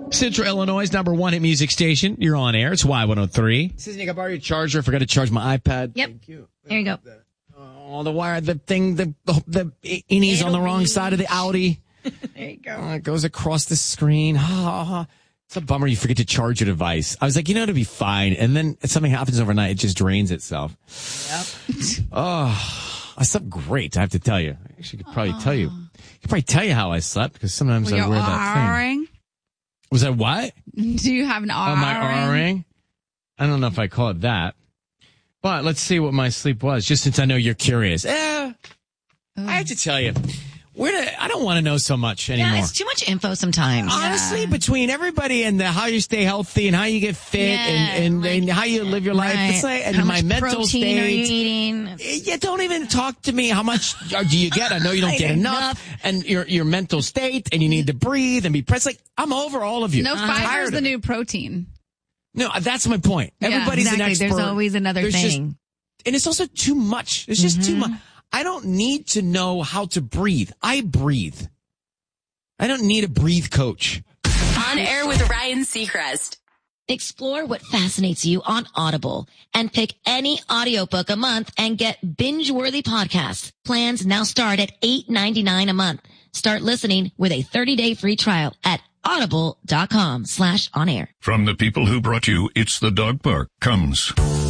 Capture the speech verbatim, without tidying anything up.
Central Illinois' number one hit music station. You're on air. It's Y one oh three. Susan, I borrow your charger. I forgot to charge my iPad. Yep. Thank you. There you go. Oh, the wire, the thing, the the innie's on the wrong side of the Audi. There you go. Oh, it goes across the screen. Oh, it's a bummer you forget to charge your device. I was like, you know, it'll be fine. And then something happens overnight. It just drains itself. Yep. Oh, I slept great, I have to tell you. I actually could probably oh. tell you. I could probably tell you how I slept because sometimes well, I wear that R-ring? thing. Was that what? Do you have an R-ring? Oh, my R-ring? I don't know if I call it that. But let's see what my sleep was, just since I know you're curious. Eh, oh. I have to tell you, where do, I don't want to know so much anymore. Yeah, it's too much info sometimes. Honestly, yeah. between everybody and the how you stay healthy and how you get fit yeah, and, and, like, and how you live your life, right. it's like, and how my much mental protein state. Are you eating? Yeah, don't even talk to me. How much do you get? I know you don't get enough. enough. And your your mental state, and you need to breathe and be present. Like, I'm over all of you. No, I'm fiber is the new protein. No, that's my point. Yeah, Everybody's exactly. an expert. There's always another There's thing. Just, and it's also too much. It's just mm-hmm. too much. I don't need to know how to breathe. I breathe. I don't need a breathe coach. On Air with Ryan Seacrest. Explore what fascinates you on Audible and pick any audiobook a month and get binge-worthy podcasts. Plans now start at eight ninety-nine a month. Start listening with a thirty-day free trial at audible.com slash on air. From the people who brought you It's the Dog Park comes